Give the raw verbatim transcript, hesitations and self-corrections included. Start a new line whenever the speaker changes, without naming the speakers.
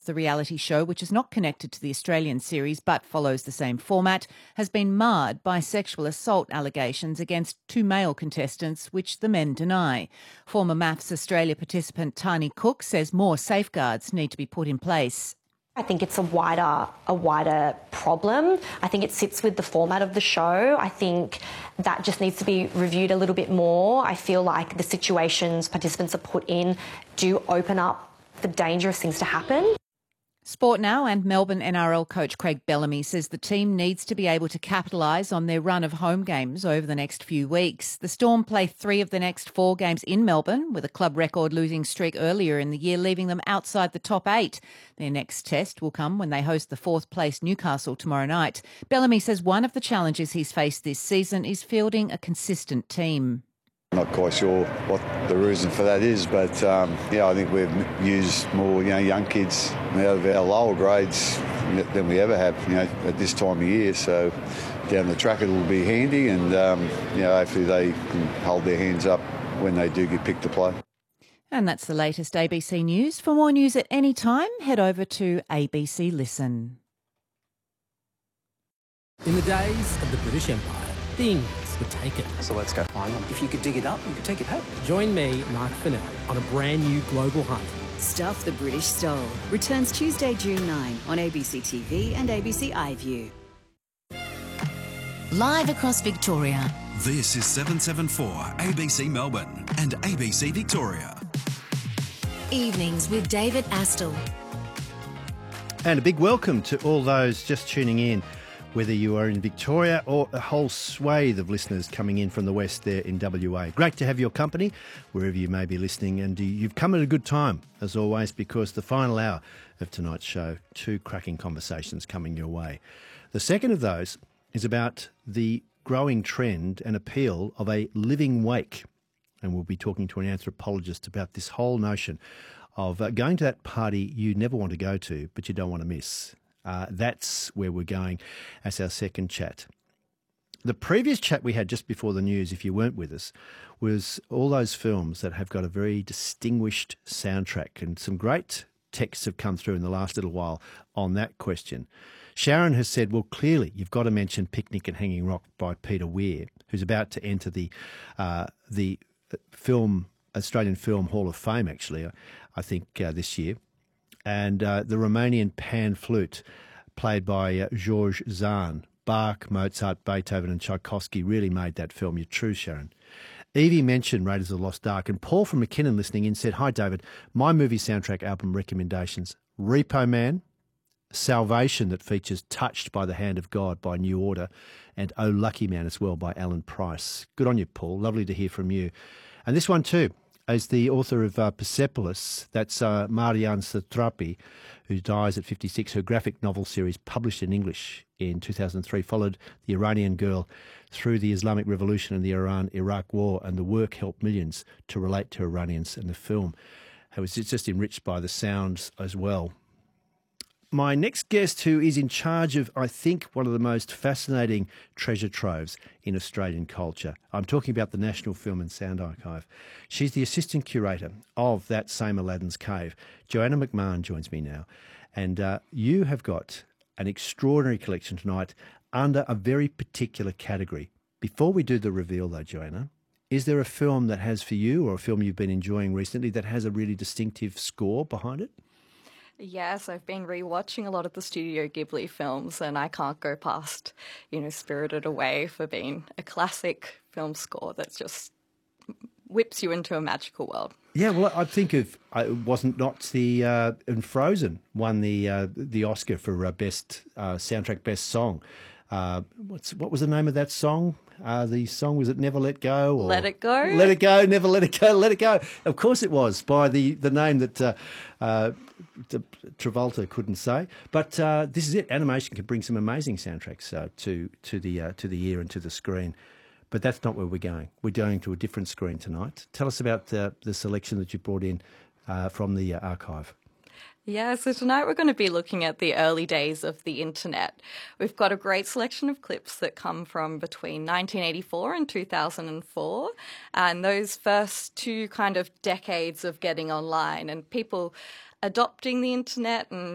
the reality show, which is not connected to the Australian series but follows the same format, has been marred by sexual assault allegations against two male contestants, which the men deny. Former Maths Australia participant Tani Cook says more safeguards need to be put in place.
I think it's a wider, a wider problem. I think it sits with the format of the show. I think that just needs to be reviewed a little bit more. I feel like the situations participants are put in do open up for dangerous things to happen.
Sport Now and Melbourne N R L coach Craig Bellamy says the team needs to be able to capitalise on their run of home games over the next few weeks. The Storm play three of the next four games in Melbourne, with a club record losing streak earlier in the year, leaving them outside the top eight. Their next test will come when they host the fourth place Newcastle tomorrow night. Bellamy says one of the challenges he's faced this season is fielding a consistent team.
Not quite sure what the reason for that is, but um, yeah, I think we've used more, you know, young kids out of our lower grades than we ever have, you know, at this time of year. So down the track it will be handy, and um, you know, hopefully they can hold their hands up when they do get picked to play.
And that's the latest A B C News. For more news at any time, head over to A B C Listen.
In the days of the British Empire, things were taken.
So let's go find them. If you could dig it up, you could take it home.
Join me, Mark Fennell, on a brand new global hunt.
Stuff the British Stole returns Tuesday, June ninth on A B C T V and A B C iView.
Live across Victoria.
This is seven seven four A B C Melbourne and A B C Victoria.
Evenings with David Astle.
And a big welcome to all those just tuning in, whether you are in Victoria or a whole swathe of listeners coming in from the west there in W A. Great to have your company wherever you may be listening, and you've come at a good time, as always, because the final hour of tonight's show, two cracking conversations coming your way. The second of those is about the growing trend and appeal of a living wake, and we'll be talking to an anthropologist about this whole notion of uh, going to that party you never want to go to but you don't want to miss. Uh, that's where we're going as our second chat. The previous chat we had just before the news, if you weren't with us, was all those films that have got a very distinguished soundtrack, and some great texts have come through in the last little while on that question. Sharon has said, well, clearly you've got to mention Picnic at Hanging Rock by Peter Weir, who's about to enter the uh, the film Australian Film Hall of Fame, actually, I think, uh, this year. And uh, the Romanian pan flute, played by uh, George Zahn. Bach, Mozart, Beethoven and Tchaikovsky really made that film. You're true, Sharon. Evie mentioned Raiders of the Lost Ark, and Paul from McKinnon listening in said, hi, David, my movie soundtrack album recommendations, Repo Man, Salvation, that features Touched by the Hand of God by New Order, and Oh Lucky Man as well by Alan Price. Good on you, Paul. Lovely to hear from you. And this one too, as the author of uh, Persepolis, that's uh, Marianne Satrapi, who dies at fifty-six. Her graphic novel series, published in English in two thousand three, followed the Iranian girl through the Islamic Revolution and the Iran-Iraq War, and the work helped millions to relate to Iranians, and the film it was just enriched by the sounds as well. My next guest, who is in charge of, I think, one of the most fascinating treasure troves in Australian culture. I'm talking about the National Film and Sound Archive. She's the assistant curator of that same Aladdin's Cave. Joanna McMahon joins me now. And uh, you have got an extraordinary collection tonight under a very particular category. Before we do the reveal, though, Joanna, is there a film that has for you, or a film you've been enjoying recently, that has a really distinctive score behind it?
Yes, I've been rewatching a lot of the Studio Ghibli films, and I can't go past, you know, Spirited Away for being a classic film score that just whips you into a magical world.
Yeah, well, I think of, uh, wasn't not the, uh, and Frozen won the uh, the Oscar for uh, best uh, soundtrack, best song. Uh, what's what was the name of that song? Uh, the song, was it Never Let Go? Or
Let It Go?
Let It Go, Never Let It Go, Let It Go. Of course it was, by the, the name that uh, uh, Travolta couldn't say. But uh, this is it. Animation can bring some amazing soundtracks uh, to to the uh, to the ear and to the screen. But that's not where we're going. We're going to a different screen tonight. Tell us about uh, the selection that you brought in uh, from the uh, archive.
Yeah, so tonight we're going to be looking at the early days of the internet. We've got a great selection of clips that come from between nineteen eighty-four and two thousand four, and those first two kind of decades of getting online and people adopting the internet and